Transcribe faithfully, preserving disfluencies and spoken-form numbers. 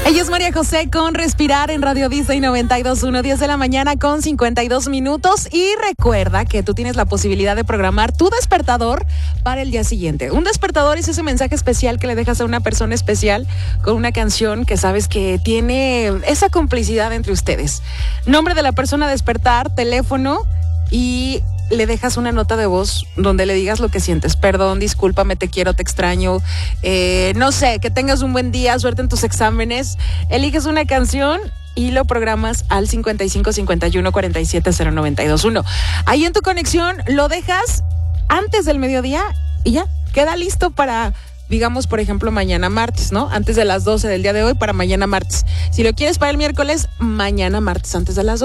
Ella es María José con Respirar en Radio Disney noventa y dos punto uno, diez de la mañana con cincuenta y dos minutos. Y recuerda que tú tienes la posibilidad de programar tu despertador para el día siguiente. Un despertador es ese mensaje especial que le dejas a una persona especial con una canción que sabes que tiene esa complicidad entre ustedes. Nombre de la persona a despertar, teléfono y le dejas una nota de voz donde le digas lo que sientes. Perdón, discúlpame, te quiero, te extraño. Eh, no sé, que tengas un buen día, suerte en tus exámenes. Eliges una canción y lo programas al cincuenta y cinco cincuenta y uno cuarenta y siete cero noventa y dos uno. Ahí en tu conexión lo dejas antes del mediodía y ya, queda listo para, digamos, por ejemplo, mañana martes, ¿no? Antes de las doce del día de hoy para mañana martes. Si lo quieres para el miércoles, mañana martes antes de las doce.